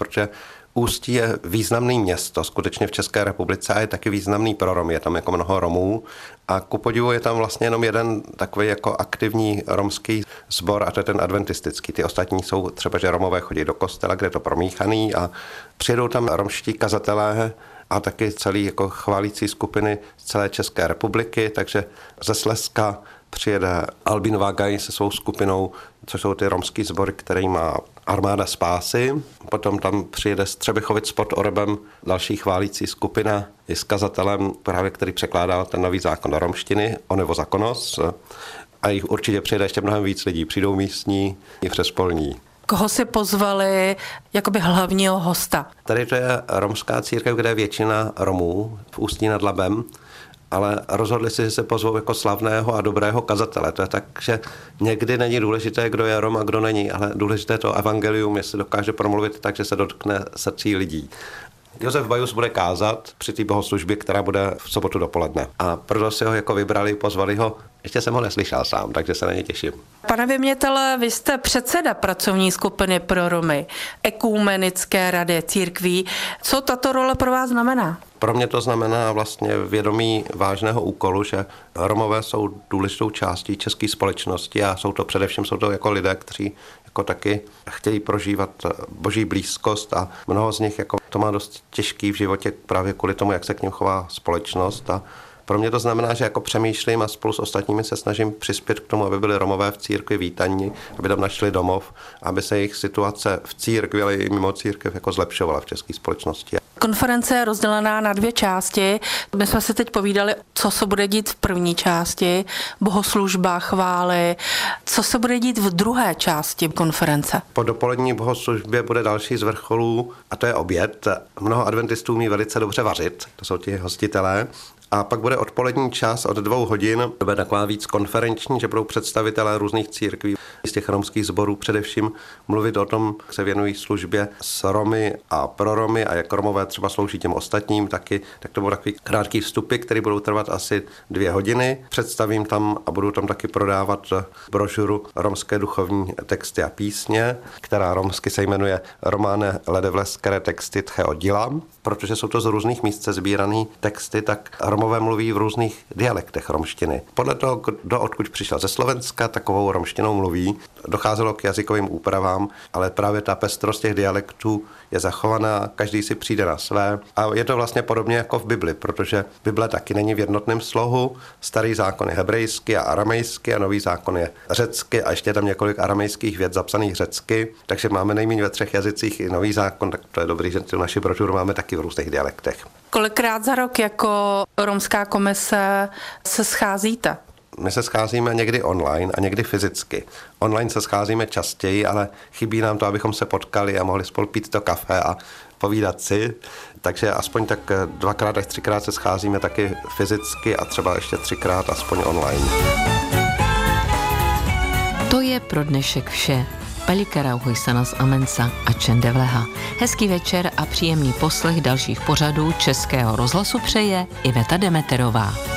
protože Ústí je významné město, skutečně v České republice a je taky významný pro Romy, je tam jako mnoho Romů a ku podivu je tam vlastně jenom jeden takový jako aktivní romský sbor a to je ten adventistický. Ty ostatní jsou třeba, že Romové chodí do kostela, kde je to promíchaný a přijedou tam romští kazatelé a taky celý jako chválící skupiny z celé České republiky, takže ze Slezska přijede Albin Vagaj se svou skupinou, což jsou ty romský sbory, který má Armáda spásy. Potom tam přijede z Třebichovic pod Orebem další chválící skupina i s kazatelem, právě který překládá ten nový zákon do romštiny, Onevo Zakonos. A jich určitě přijede ještě mnohem víc lidí. Přijdou místní i přespolní. Koho si pozvali jakoby hlavního hosta? Tady to je romská církev, kde je většina Romů v Ústí nad Labem, ale rozhodli si, že se pozvou jako slavného a dobrého kazatele. To je tak, že někdy není důležité, kdo je Rom a kdo není, ale důležité je to evangelium, jestli dokáže promluvit tak, že se dotkne srdcí lidí. Josef Bajus bude kázat při té bohoslužbě, která bude v sobotu dopoledne. A proto si ho jako vybrali, pozvali ho. Ještě jsem ho neslyšel sám, takže se na ně těším. Pane Vymětele, vy jste předseda pracovní skupiny pro Romy, ekumenické rady církví. Co tato role pro vás znamená? Pro mě to znamená vlastně vědomí vážného úkolu, že Romové jsou důležitou částí české společnosti a jsou to jako lidé, kteří jako taky chtějí prožívat boží blízkost a mnoho z nich jako to má dost těžký v životě právě kvůli tomu, jak se k nim chová společnost. A pro mě to znamená, že jako přemýšlím a spolu s ostatními se snažím přispět k tomu, aby byli Romové v církvi vítaní, aby tam našli domov, aby se jejich situace v církvi, ale i mimo církev jako zlepšovala v české společnosti. Konference je rozdělená na 2 části. My jsme si teď povídali, co se bude dít v první části, bohoslužba, chvály. Co se bude dít v druhé části konference? Po dopolední bohoslužbě bude další z vrcholů a to je oběd. Mnoho adventistů umí velice dobře vařit, to jsou ti hostitelé. A pak bude odpolední čas od 2 hodin, to bude taková víc konferenční, že budou představitelé různých církví z těch romských sborů především mluvit o tom, jak se věnují službě s Romy a pro Romy a jak Romové třeba slouží těm ostatním taky. Tak to budou takový krátký vstupy, které budou trvat asi 2 hodiny. Představím tam a budu tam taky prodávat brožuru Romské duchovní texty a písně, která romsky se jmenuje Románe ledevleskere texty tche oddilam. Protože jsou to z různých míst sbírané texty, tak Romové mluví v různých dialektech romštiny. Podle toho, kdo odkud přišel ze Slovenska, takovou romštinou mluví. Docházelo k jazykovým úpravám, ale právě ta pestrost těch dialektů je zachovaná, každý si přijde na své. A je to vlastně podobně jako v Bibli, protože Bible taky není v jednotném slohu. Starý zákon je hebrejsky a aramejsky a nový zákon je řecky a ještě je tam několik aramejských vět zapsaných řecky, takže máme nejméně ve 3 jazycích i nový zákon, tak to je dobrý, že tu naši brožuru máme taky v různých dialektech. Kolikrát za rok jako romská komise se scházíte? My se scházíme někdy online a někdy fyzicky. Online se scházíme častěji, ale chybí nám to, abychom se potkali a mohli spolu pít to kafe a povídat si. Takže aspoň tak 2krát až 3krát se scházíme taky fyzicky a třeba ještě 3krát aspoň online. To je pro dnešek vše. Pelikarauhui sanas amensa a čendevleha. Hezký večer a příjemný poslech dalších pořadů Českého rozhlasu přeje Iveta Demeterová.